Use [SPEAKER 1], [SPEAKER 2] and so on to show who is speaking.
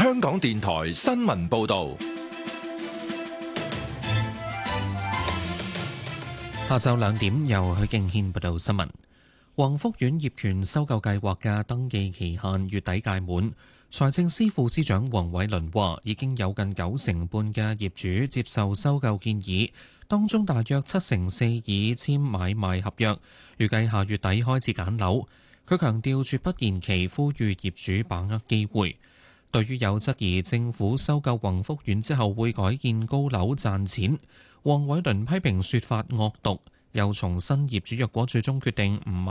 [SPEAKER 1] 香港電台新聞報道。
[SPEAKER 2] 下晝2點，由許敬軒報道新聞。宏福苑業權收購計劃嘅登記期限月底屆滿，財政司副司長黃偉綸話，已經有近90%半嘅業主接受收購建議，當中大約4%已簽買賣合約，預計下月底開始揀樓。佢強調絕不延期，呼籲業主把握機會。對於有質疑政府收購宏福苑之後會改建高樓賺錢，黃偉綸批評說法惡毒，又重申業主若果最終決定唔